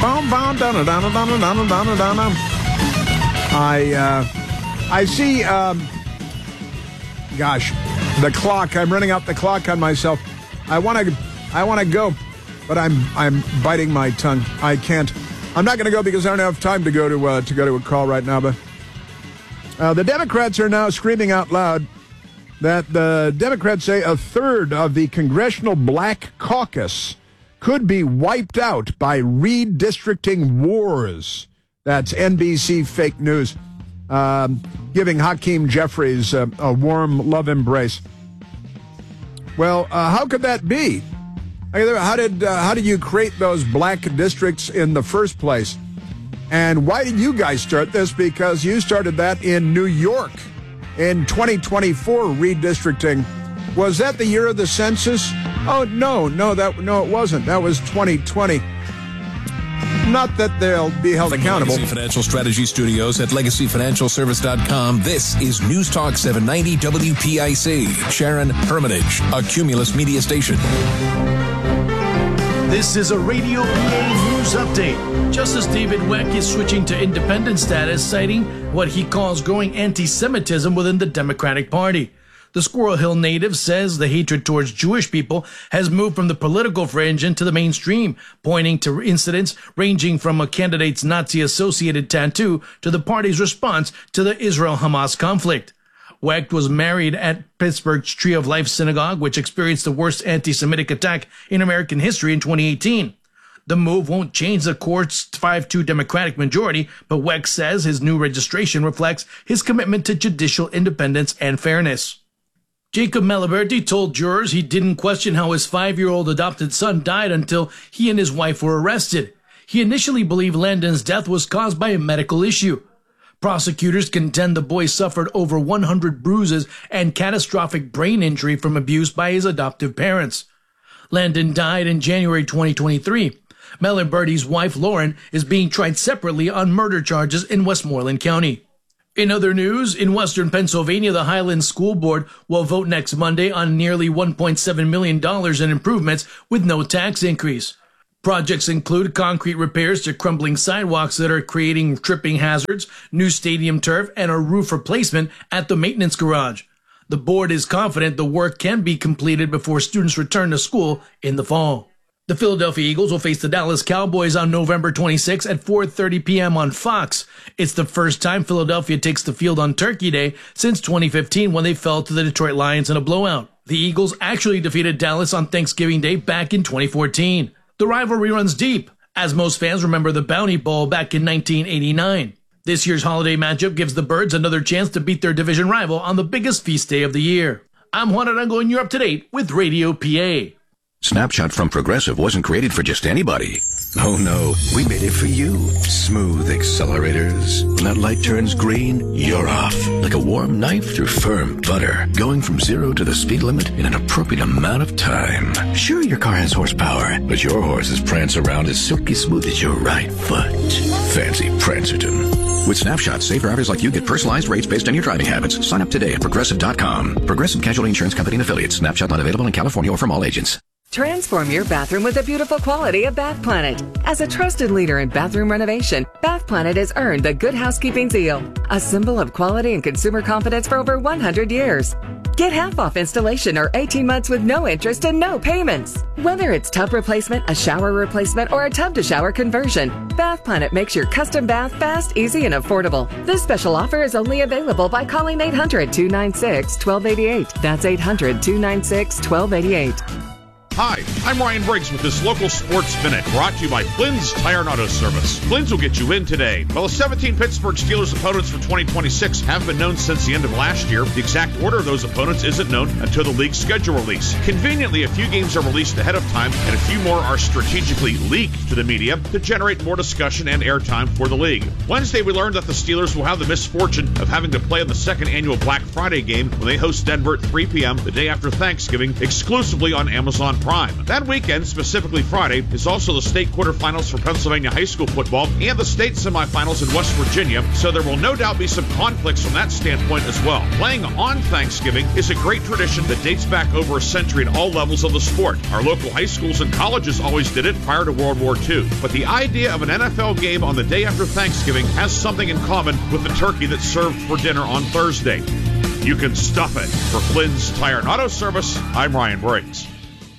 I see, gosh, the clock. I'm running out the clock on myself. I want to go, but I'm biting my tongue. I can't. I'm not going to go because I don't have time to go to a call right now. But the Democrats are now screaming out loud that the Democrats say a third of the Congressional Black Caucus could be wiped out by redistricting wars. That's NBC fake news, giving Hakeem Jeffries a warm love embrace. Well, how could that be? How did you create those black districts in the first place? And why did you guys start this? Because you started that in New York in 2024 redistricting. Was that the year of the census? Oh, no, it wasn't. That was 2020. Not that they'll be held accountable. Legacy Financial Strategy Studios at LegacyFinancialService.com. This is News Talk 790 WPIC. Sharon Hermitage, a Cumulus media station. This is a Radio PA News Update. Justice David Weck is switching to independent status, citing what he calls growing anti-Semitism within the Democratic Party. The Squirrel Hill native says the hatred towards Jewish people has moved from the political fringe into the mainstream, pointing to incidents ranging from a candidate's Nazi-associated tattoo to the party's response to the Israel-Hamas conflict. Wecht was married at Pittsburgh's Tree of Life Synagogue, which experienced the worst anti-Semitic attack in American history in 2018. The move won't change the court's 5-2 Democratic majority, but Wecht says his new registration reflects his commitment to judicial independence and fairness. Jacob Maliberti told jurors he didn't question how his 5-year-old adopted son died until he and his wife were arrested. He initially believed Landon's death was caused by a medical issue. Prosecutors contend the boy suffered over 100 bruises and catastrophic brain injury from abuse by his adoptive parents. Landon died in January 2023. Maliberti's wife, Lauren, is being tried separately on murder charges in Westmoreland County. In other news, in western Pennsylvania, the Highlands School Board will vote next Monday on nearly $1.7 million in improvements with no tax increase. Projects include concrete repairs to crumbling sidewalks that are creating tripping hazards, new stadium turf, and a roof replacement at the maintenance garage. The board is confident the work can be completed before students return to school in the fall. The Philadelphia Eagles will face the Dallas Cowboys on November 26 at 4:30 p.m. on Fox. It's the first time Philadelphia takes the field on Turkey Day since 2015 when they fell to the Detroit Lions in a blowout. The Eagles actually defeated Dallas on Thanksgiving Day back in 2014. The rivalry runs deep, as most fans remember the Bounty Bowl back in 1989. This year's holiday matchup gives the Birds another chance to beat their division rival on the biggest feast day of the year. I'm Juan Arango, and you're up to date with Radio PA. Snapshot from Progressive wasn't created for just anybody. Oh no, we made it for you. Smooth accelerators. When that light turns green, you're off. Like a warm knife through firm butter. Going from 0 to the speed limit in an appropriate amount of time. Sure, your car has horsepower, but your horses prance around as silky smooth as your right foot. Fancy Prancerton. With Snapshot, safe drivers like you get personalized rates based on your driving habits. Sign up today at Progressive.com. Progressive Casualty Insurance Company and Affiliates. Snapshot not available in California or from all agents. Transform your bathroom with the beautiful quality of Bath Planet. As a trusted leader in bathroom renovation, Bath Planet has earned the Good Housekeeping seal, a symbol of quality and consumer confidence for over 100 years. Get half off installation or 18 months with no interest and no payments. Whether it's tub replacement, a shower replacement, or a tub-to-shower conversion, Bath Planet makes your custom bath fast, easy, and affordable. This special offer is only available by calling 800-296-1288. That's 800-296-1288. Hi, I'm Ryan Briggs with this local Sports Minute, brought to you by Flynn's Tire and Auto Service. Flynn's will get you in today. Well, the 17 Pittsburgh Steelers opponents for 2026 have been known since the end of last year. The exact order of those opponents isn't known until the league's schedule release. Conveniently, a few games are released ahead of time, and a few more are strategically leaked to the media to generate more discussion and airtime for the league. Wednesday, we learned that the Steelers will have the misfortune of having to play in the second annual Black Friday game when they host Denver at 3 p.m. the day after Thanksgiving, exclusively on Amazon Prime. That weekend, specifically Friday, is also the state quarterfinals for Pennsylvania high school football and the state semifinals in West Virginia, so there will no doubt be some conflicts from that standpoint as well. Playing on Thanksgiving is a great tradition that dates back over a century at all levels of the sport. Our local high schools and colleges always did it prior to World War II. But the idea of an NFL game on the day after Thanksgiving has something in common with the turkey that's served for dinner on Thursday. You can stuff it. For Flynn's Tire and Auto Service, I'm Ryan Briggs.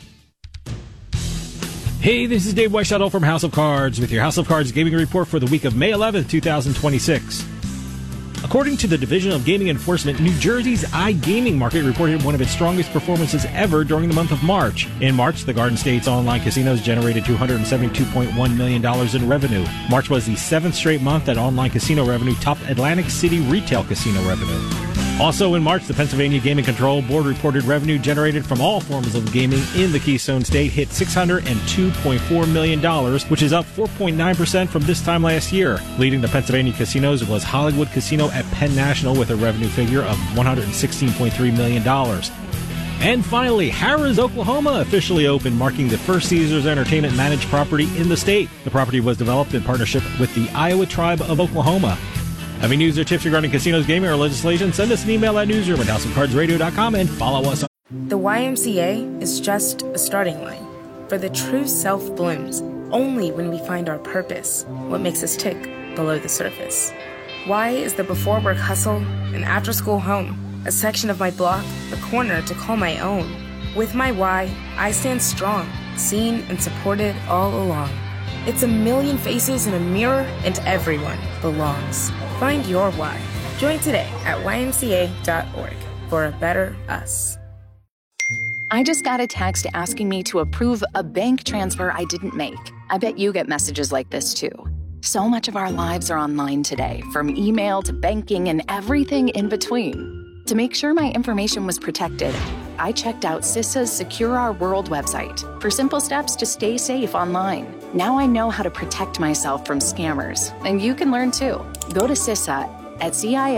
Hey, this is Dave Weishuttle from House of Cards with your House of Cards gaming report for the week of May 11th, 2026. According to the Division of Gaming Enforcement, New Jersey's iGaming market reported one of its strongest performances ever during the month of March. In March, the Garden State's online casinos generated $272.1 million in revenue. March was the 7th straight month that online casino revenue topped Atlantic City retail casino revenue. Also in March, the Pennsylvania Gaming Control Board reported revenue generated from all forms of gaming in the Keystone State hit $602.4 million, which is up 4.9% from this time last year. Leading the Pennsylvania casinos was Hollywood Casino at Penn National with a revenue figure of $116.3 million. And finally, Harrah's, Oklahoma officially opened, marking the first Caesars Entertainment managed property in the state. The property was developed in partnership with the Iowa Tribe of Oklahoma. Having news or tips regarding casinos, gaming, or legislation, send us an email at newsroom@houseofcardsradio.com and follow us. The YMCA is just a starting line. For the true self blooms only when we find our purpose, what makes us tick below the surface. Y is the before work hustle, an after school home, a section of my block, a corner to call my own. With my Y, I stand strong, seen and supported all along. It's a million faces in a mirror, and everyone belongs. Find your why. Join today at ymca.org for a better us. I just got a text asking me to approve a bank transfer I didn't make. I bet you get messages like this too. So much of our lives are online today, from email to banking and everything in between. To make sure my information was protected, I checked out CISA's Secure Our World website for simple steps to stay safe online. Now I know how to protect myself from scammers, and you can learn too. Go to CISA at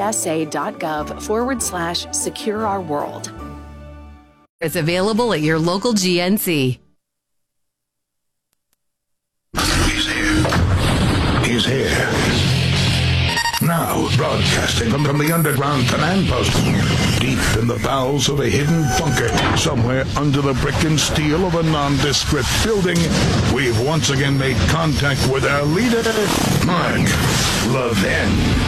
cisa.gov/Secure Our World. It's available at your local GNC. He's here. Now, broadcasting from the underground command post, deep in the bowels of a hidden bunker, somewhere under the brick and steel of a nondescript building, we've once again made contact with our leader, Mark Levin.